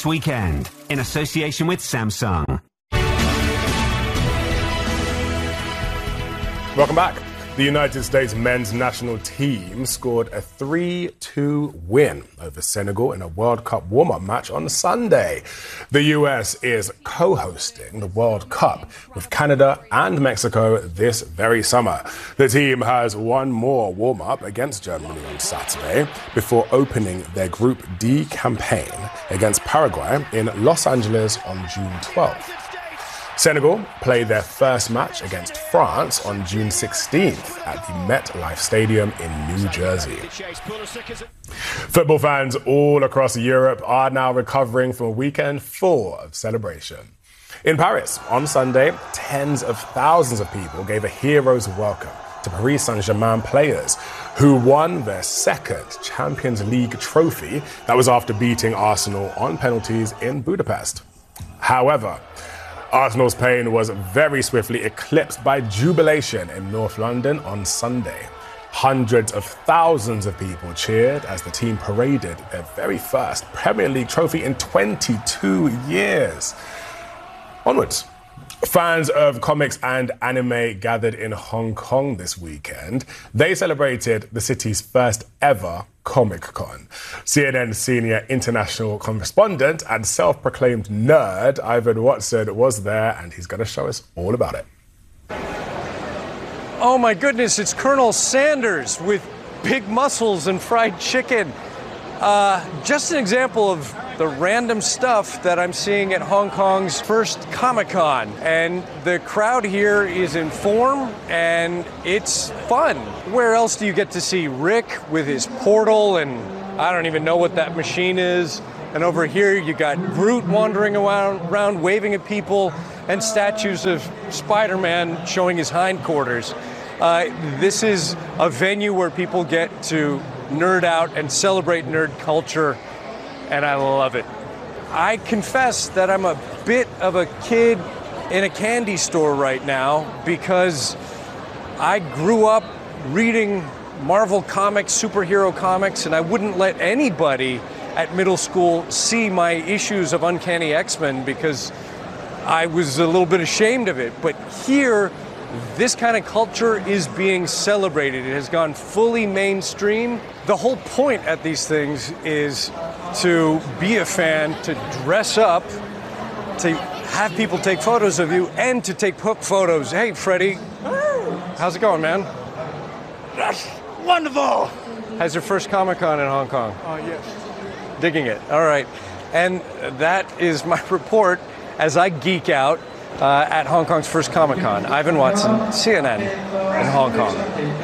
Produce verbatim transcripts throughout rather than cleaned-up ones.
this weekend in association with Samsung. Welcome back. The United States men's national team scored a three two win over Senegal in a World Cup warm-up match on Sunday. The U S is co-hosting the World Cup with Canada and Mexico this very summer. The team has one more warm-up against Germany on Saturday before opening their Group D campaign against Paraguay in Los Angeles on June twelfth. Senegal played their first match against France on June sixteenth at the MetLife Stadium in New Jersey. Football fans all across Europe are now recovering from a weekend full of celebration. In Paris, on Sunday, tens of thousands of people gave a hero's welcome to Paris Saint-Germain players who won their second Champions League trophy. That was after beating Arsenal on penalties in Budapest. However, Arsenal's pain was very swiftly eclipsed by jubilation in North London on Sunday. Hundreds of thousands of people cheered as the team paraded their very first Premier League trophy in twenty-two years. Onwards. Fans of comics and anime gathered in Hong Kong this weekend. They celebrated the city's first ever Comic-Con. C N N senior international correspondent and self-proclaimed nerd Ivan Watson was there, and he's going to show us all about it. Oh my goodness, it's Colonel Sanders with big muscles and fried chicken. Uh, just an example of the random stuff that I'm seeing at Hong Kong's first Comic-Con. And the crowd here is in form and it's fun. Where else do you get to see Rick with his portal, and I don't even know what that machine is. And over here you got Groot wandering around, around waving at people, and statues of Spider-Man showing his hindquarters. Uh, this is a venue where people get to nerd out and celebrate nerd culture, and I love it. I confess that I'm a bit of a kid in a candy store right now because I grew up reading Marvel comics, superhero comics, and I wouldn't let anybody at middle school see my issues of Uncanny X-Men because I was a little bit ashamed of it. But here, this kind of culture is being celebrated. It has gone fully mainstream. The whole point at these things is to be a fan, to dress up, to have people take photos of you, and to take hook photos. Hey, Freddie, how's it going, man? That's wonderful. How's your first Comic-Con in Hong Kong? Oh, uh, yes. Digging it. All right. And that is my report as I geek out Uh, at Hong Kong's first Comic-Con. Ivan Watson, C N N in Hong Kong.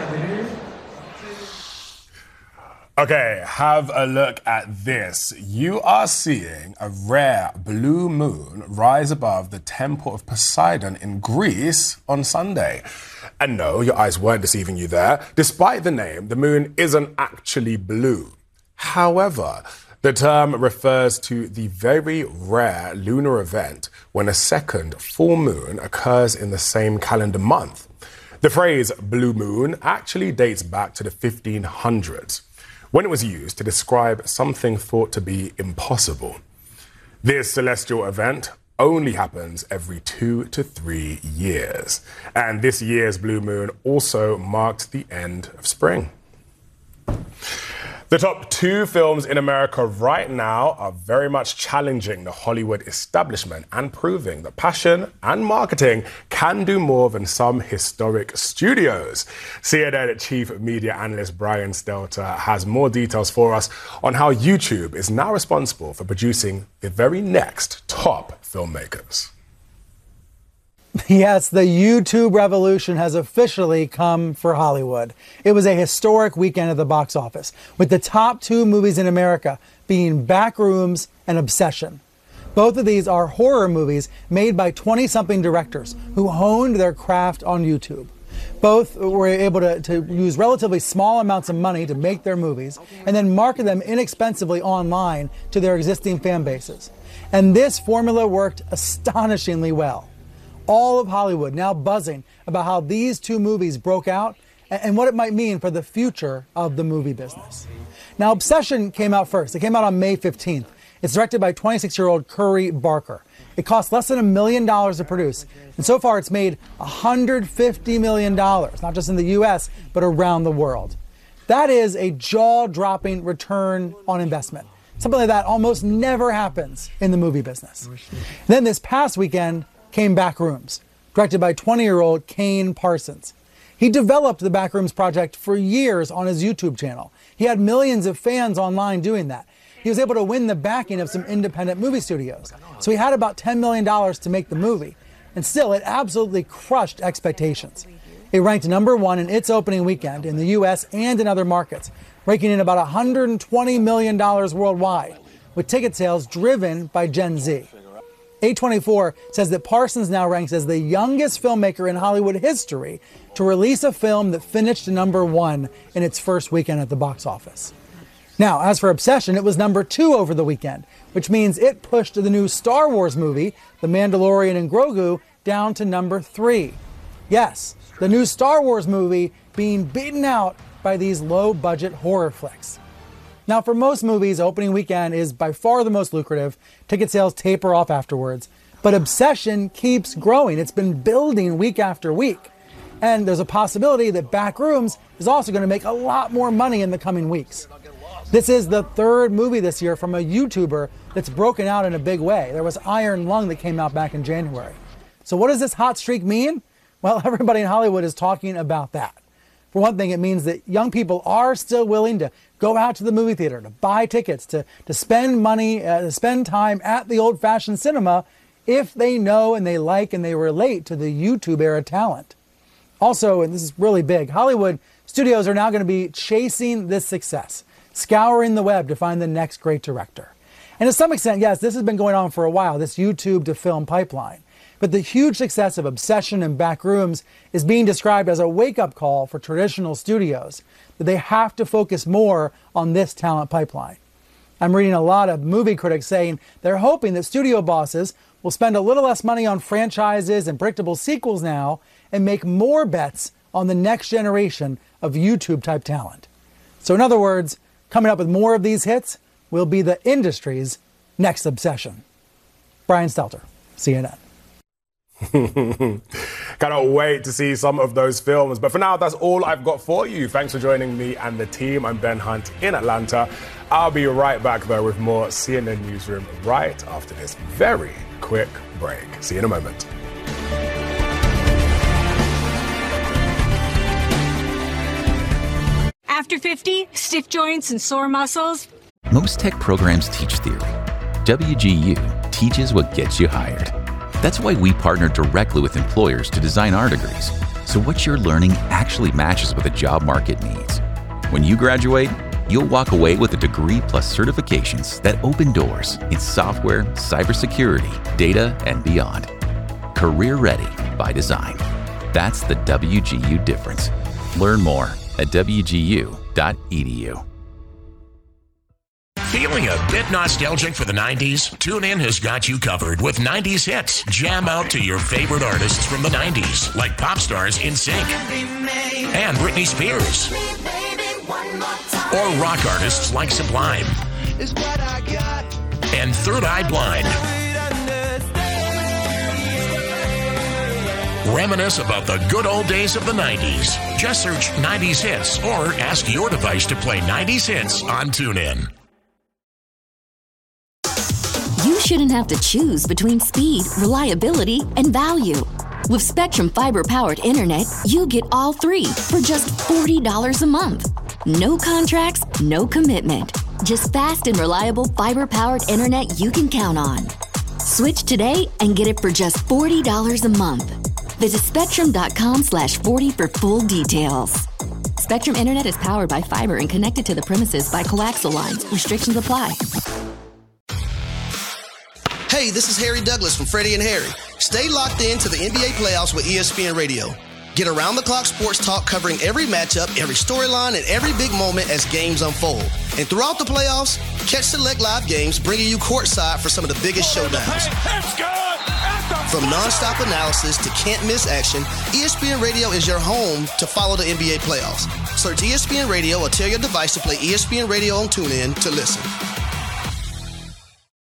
Okay, have a look at this. You are seeing a rare blue moon rise above the Temple of Poseidon in Greece on Sunday. And no, your eyes weren't deceiving you there. Despite the name, the moon isn't actually blue. However, the term refers to the very rare lunar event when a second full moon occurs in the same calendar month. The phrase blue moon actually dates back to the fifteen hundreds, when it was used to describe something thought to be impossible. This celestial event only happens every two to three years. And this year's blue moon also marked the end of spring. The top two films in America right now are very much challenging the Hollywood establishment and proving that passion and marketing can do more than some historic studios. C N N Chief Media Analyst Brian Stelter has more details for us on how YouTube is now responsible for producing the very next top filmmakers. Yes, the YouTube revolution has officially come for Hollywood. It was a historic weekend at the box office, with the top two movies in America being Backrooms and Obsession. Both of these are horror movies made by twenty-something directors who honed their craft on YouTube. Both were able to, to use relatively small amounts of money to make their movies and then market them inexpensively online to their existing fan bases. And this formula worked astonishingly well. All of Hollywood now buzzing about how these two movies broke out and what it might mean for the future of the movie business. Now, Obsession came out first. It came out on May fifteenth. It's directed by twenty-six-year-old Curry Barker. It cost less than a million dollars to produce, and so far it's made one hundred fifty million dollars, not just in the U S, but around the world. That is a jaw-dropping return on investment. Something like that almost never happens in the movie business. Then this past weekend came Backrooms, directed by twenty-year-old Kane Parsons. He developed the Backrooms project for years on his YouTube channel. He had millions of fans online doing that. He was able to win the backing of some independent movie studios. So he had about ten million dollars to make the movie. And still, it absolutely crushed expectations. It ranked number one in its opening weekend in the U S and in other markets, raking in about one hundred twenty million dollars worldwide, with ticket sales driven by Gen Z. A twenty-four says that Parsons now ranks as the youngest filmmaker in Hollywood history to release a film that finished number one in its first weekend at the box office. Now, as for Obsession, it was number two over the weekend, which means it pushed the new Star Wars movie, The Mandalorian and Grogu, down to number three. Yes, the new Star Wars movie being beaten out by these low-budget horror flicks. Now, for most movies, opening weekend is by far the most lucrative. Ticket sales taper off afterwards. But Obsession keeps growing. It's been building week after week. And there's a possibility that Backrooms is also going to make a lot more money in the coming weeks. This is the third movie this year from a YouTuber that's broken out in a big way. There was Iron Lung that came out back in January. So what does this hot streak mean? Well, everybody in Hollywood is talking about that. For one thing, it means that young people are still willing to go out to the movie theater, to buy tickets, to, to spend money, uh, to spend time at the old-fashioned cinema if they know and they like and they relate to the YouTube-era talent. Also, and this is really big, Hollywood studios are now going to be chasing this success, scouring the web to find the next great director. And to some extent, yes, this has been going on for a while, this YouTube to film pipeline. But the huge success of Obsession and Backrooms is being described as a wake-up call for traditional studios, that they have to focus more on this talent pipeline. I'm reading a lot of movie critics saying they're hoping that studio bosses will spend a little less money on franchises and predictable sequels now and make more bets on the next generation of YouTube-type talent. So in other words, coming up with more of these hits will be the industry's next obsession. Brian Stelter, C N N. Cannot wait to see some of those films. But for now, that's all I've got for you. Thanks for joining me and the team. I'm Ben Hunt in Atlanta. I'll be right back, though, with more C N N Newsroom right after this very quick break. See you in a moment. After fifty, stiff joints and sore muscles. Most tech programs teach theory. W G U teaches what gets you hired. That's why we partner directly with employers to design our degrees, so what you're learning actually matches what the job market needs. When you graduate, you'll walk away with a degree plus certifications that open doors in software, cybersecurity, data, and beyond. Career ready by design. That's the W G U difference. Learn more at W G U dot E D U. Feeling a bit nostalgic for the nineties? TuneIn has got you covered with nineties hits. Jam out to your favorite artists from the nineties, like pop stars NSYNC and Britney Spears, or rock artists like Sublime and Third Eye Blind. Reminisce about the good old days of the nineties. Just search nineties hits or ask your device to play nineties hits on TuneIn. You shouldn't have to choose between speed, reliability, and value. With Spectrum Fiber-powered internet, you get all three for just forty dollars a month. No contracts, no commitment. Just fast and reliable fiber-powered internet you can count on. Switch today and get it for just forty dollars a month. Visit spectrum.com slash 40 for full details. Spectrum Internet is powered by fiber and connected to the premises by coaxial lines. Restrictions apply. Hey, this is Harry Douglas from Freddie and Harry. Stay locked in to the N B A playoffs with E S P N Radio. Get around-the-clock sports talk covering every matchup, every storyline, and every big moment as games unfold. And throughout the playoffs, catch select live games bringing you courtside for some of the biggest showdowns. From nonstop analysis to can't-miss action, E S P N Radio is your home to follow the N B A playoffs. Search E S P N Radio or tell your device to play E S P N Radio on TuneIn to listen.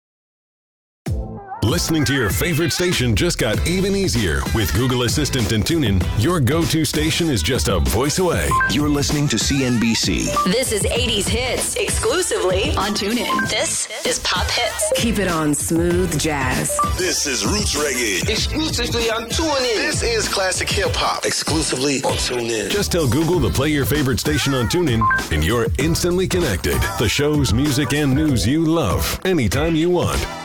Listening to your favorite station just got even easier. With Google Assistant and TuneIn, your go-to station is just a voice away. You're listening to C N B C. This is eighties hits exclusively on TuneIn. This is Pop Hits. Keep it on Smooth Jazz. This is Roots Reggae exclusively on TuneIn. This is Classic Hip Hop exclusively on TuneIn. Just tell Google to play your favorite station on TuneIn, and you're instantly connected. The shows, music, and news you love anytime you want.